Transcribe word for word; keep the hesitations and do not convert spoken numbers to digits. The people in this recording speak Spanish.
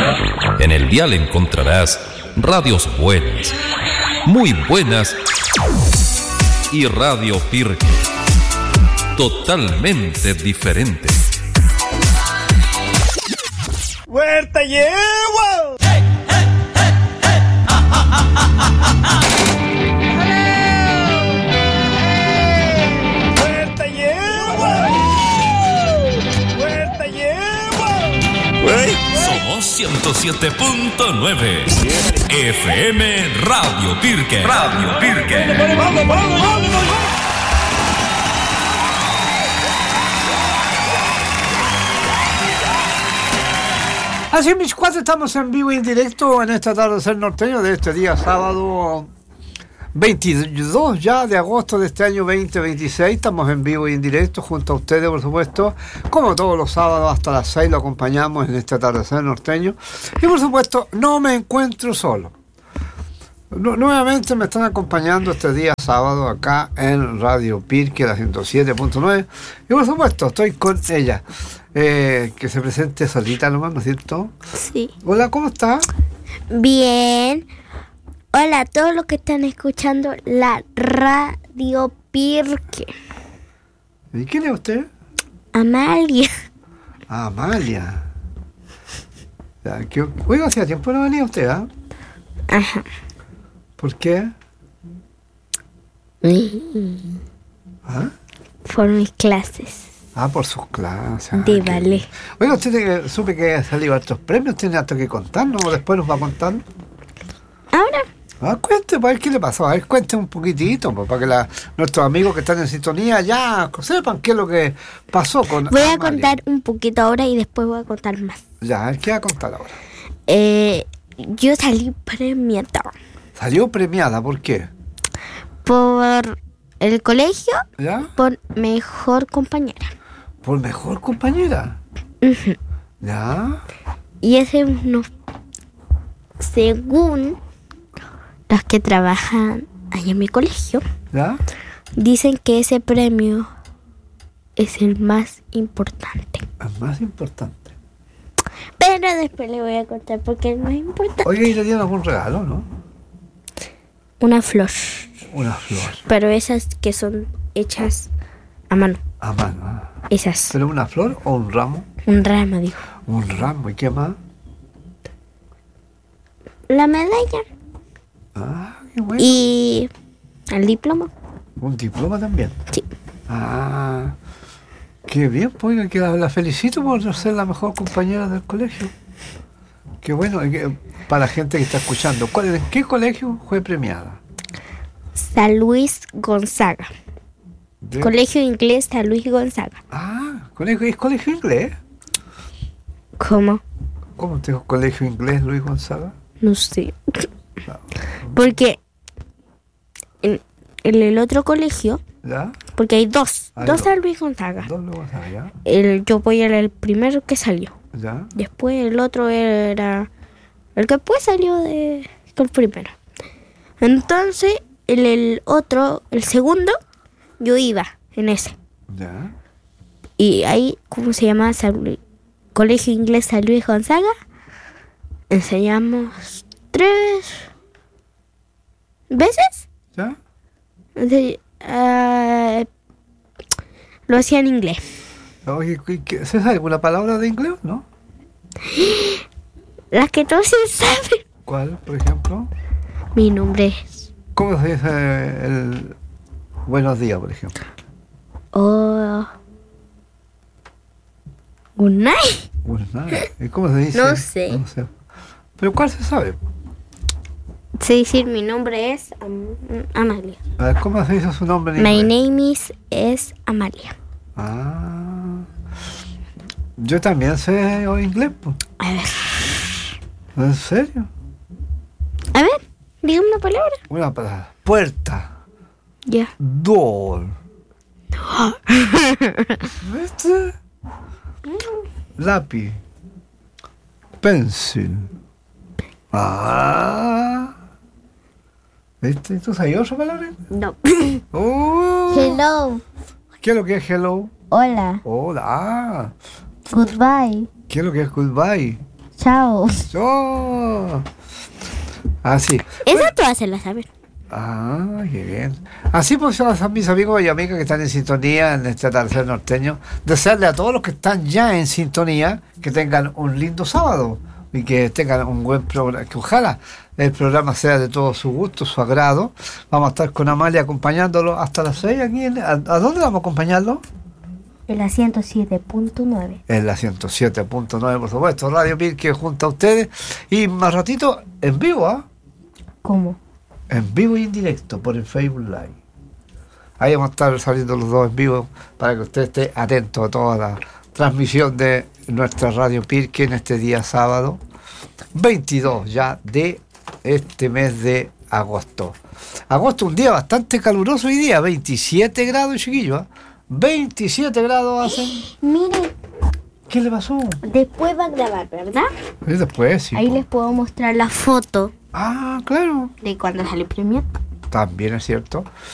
En el dial encontrarás radios buenas, muy buenas y Radio Pirque, totalmente diferente. ¡Huerta llevo! ¡Hey, hey, hey, hey! ¡Ah, ah, ah, ah, ah, ah! ¡Huerta llevo! ¡Huerta llevo! Somos ciento siete punto nueve F M Radio Pirque. Radio Pirque. ¡Vamos, vamos, vamos, vamos! Así mis cuatro, estamos en vivo y en directo en este atardecer norteño de este día sábado veintidós ya de agosto de este año veinte veintiséis. Estamos en vivo y en directo junto a ustedes, por supuesto, como todos los sábados hasta las seis lo acompañamos en este atardecer norteño. Y por supuesto no me encuentro solo. Nu- nuevamente me están acompañando este día sábado acá en Radio Pirque, la ciento siete punto nueve. Y por supuesto estoy con ella. Eh, que se presente solita nomás, ¿no es cierto? Sí. Hola, ¿cómo está? Bien. Hola a todos los que están escuchando la Radio Pirque. ¿Y quién es usted? Amalia. Ah, Amalia. Ya, que, oiga, hacía tiempo no venía usted, ¿ah? ¿eh? Ajá. ¿Por qué? ¿Ah? Por mis clases Ah, por sus clases. Ah, de qué ballet. bien. Oiga, usted tiene- supe que ha salido hartos premios, tiene harto que contarnos, o después nos va a contar. Ahora, Ah, cuente, pues, ¿qué le pasó? A ver, cuente un poquitito, pues, para que la, nuestros amigos que están en sintonía ya sepan qué es lo que pasó con voy a Amalia. contar un poquito ahora y después voy a contar más. Ya, a ver, ¿qué va a contar ahora? Eh, yo salí premiada Salió premiada, ¿por qué? por el colegio ¿Ya? por mejor compañera. Por mejor compañera. Ujú. ¿Ya? Y ese no, según los que trabajan allá en mi colegio, ¿Ya? dicen que ese premio es el más importante. Es más importante. Pero después le voy a contar porque es más importante. Oiga, ¿y le dieron algún regalo, no? Una flor. Una flor. Pero esas que son hechas a mano. A mano. ah. Esas. ¿Pero una flor o un ramo? Un ramo, dijo. Un ramo, ¿y qué más? La medalla. Ah, qué bueno. Y el diploma. Un diploma también. Sí. Ah, qué bien, pues, oiga, que la, la felicito por ser la mejor compañera del colegio. Qué bueno, y que- para la gente que está escuchando. ¿Cuál, ¿En qué colegio fue premiada? San Luis Gonzaga. De- Colegio Inglés San Luis Gonzaga. Ah, colegio, ¿es colegio inglés? ¿Cómo? ¿Cómo te dijo colegio inglés Luis Gonzaga? No sé. Porque en, en el otro colegio, ¿Ya? porque hay dos, Hay dos dos. San Luis Gonzaga. ¿Dónde Gonzaga? ¿Ya? El, yo voy al el primero que salió. ¿Ya? Después el otro era el que después salió de el primero. Entonces, el, el otro, el segundo, yo iba en ese. ¿Ya? Y ahí, ¿cómo se llama? San Luis- Colegio Inglés San Luis Gonzaga. Enseñamos tres veces. ¿Ya? Entonces, ah, lo hacía en inglés. Oye, ¿qué- qué- ¿se sabe alguna palabra de inglés, no? Las que todos se saben. ¿Cuál, por ejemplo? Mi nombre es... ¿Cómo se dice el buenos días, por ejemplo? Oh, good night. Bueno, nada. ¿Y cómo se dice? No sé. No sé. ¿Pero cuál se sabe? Sé decir, mi nombre es Am- Amalia. A ver, ¿cómo se dice su nombre en My inglés? name is es Amalia. Ah. Yo también sé o- inglés, pues. A ver. ¿En serio? A ver, dígame una palabra. Una palabra. Puerta. Ya. Door. ¿Viste? Lápiz. Pencil. Ah. ¿Viste? ¿Tú sabías otra palabra? No. Oh. Hello. ¿Qué es lo que es hello? Hola. Hola. Ah. Goodbye. ¿Qué es lo que es goodbye? Chao. ¡Oh! Así. Esa todas se la saben. Ah, qué bien. Así pues, a mis amigos y amigas que están en sintonía en este atardecer norteño, desearle a todos los que están ya en sintonía que tengan un lindo sábado y que tengan un buen programa, que ojalá el programa sea de todo su gusto, su agrado. Vamos a estar con Amalia acompañándolo hasta las seis aquí. En, ¿a, ¿A dónde vamos a acompañarlo? En la ciento siete punto nueve. En la ciento siete punto nueve, por supuesto. Radio Pirque junto a ustedes. Y más ratito en vivo, ¿ah? ¿eh? ¿Cómo? En vivo y en directo por el Facebook Live. Ahí vamos a estar saliendo los dos en vivo para que usted esté atento a toda la transmisión de nuestra Radio Pirque en este día sábado veintidós ya de este mes de agosto. Agosto, un día bastante caluroso hoy día, veintisiete grados, chiquillos, ¿eh? veintisiete grados hacen. Miren, ¿Qué le pasó? después va a grabar, ¿verdad? Y después, sí. Ahí po. les puedo mostrar la foto Ah, claro. de cuando sale el premio. También es cierto.